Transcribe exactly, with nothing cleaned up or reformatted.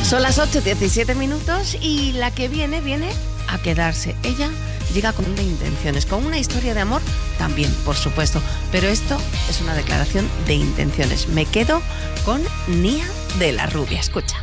Son las ocho diecisiete minutos y la que viene, viene a quedarse. Ella llega con una intenciones, con una historia de amor también, por supuesto. Pero esto es una declaración de intenciones. Me quedo con Nia de la Rubia. Escucha.